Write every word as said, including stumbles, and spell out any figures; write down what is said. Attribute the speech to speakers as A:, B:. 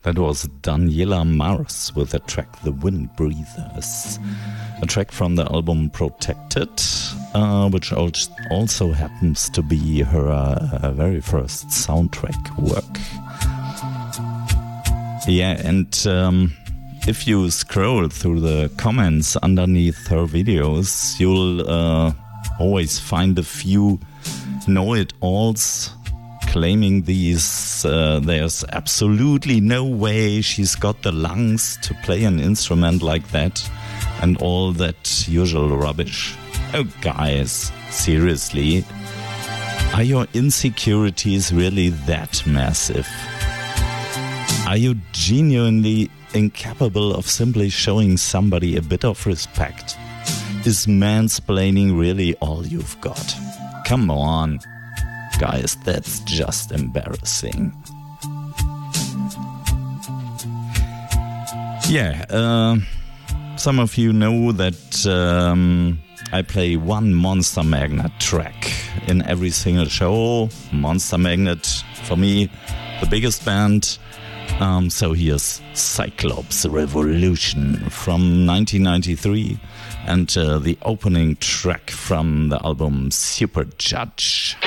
A: That was Daniela Mars with the track The Wind Breathers, a track from the album Protected, uh, which also happens to be her uh, very first soundtrack work. Yeah, and um, if you scroll through the comments underneath her videos, you'll uh, always find a few know-it-alls claiming these, uh, there's absolutely no way she's got the lungs to play an instrument like that, and all that usual rubbish. Oh, guys, seriously? Are your insecurities really that massive? Are you genuinely incapable of simply showing somebody a bit of respect? Is mansplaining really all you've got? Come on. Guys, that's just embarrassing. Yeah, uh, some of you know that um, I play one Monster Magnet track in every single show. Monster Magnet, for me, the biggest band. Um, so here's Cyclops Revolution from nineteen ninety-three and uh, the opening track from the album Super Judge.